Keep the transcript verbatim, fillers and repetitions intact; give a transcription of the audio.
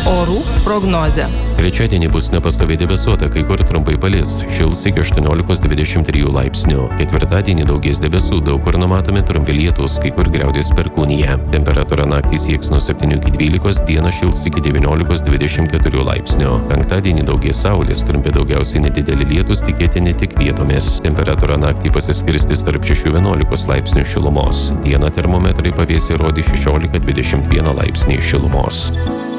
Orų prognozė. Trečiadienį bus nepastoviai debesuota, kai kur trumpai palis, šils iki aštuoniolikos dvidešimt trijų laipsnių. Ketvirtadienį daugės debesų, daug kur numatomi trumpi lietūs, kai kur griaudės perkūnija. Temperatūra naktį sieks nuo septynių iki dvylikos, dieną šils iki devyniolikos dvidešimt keturių laipsnių. Penktadienį daugės saulės, trumpi daugiausiai nedideli lietūs, tikėtini tik vietomis. Temperatūra naktį pasiskirstys tarp šešių vienuolikos laipsnių šilumos. Dieną termometrai pavėsiai rodys šešiolika dvidešimt vieną laipsnį šilumos.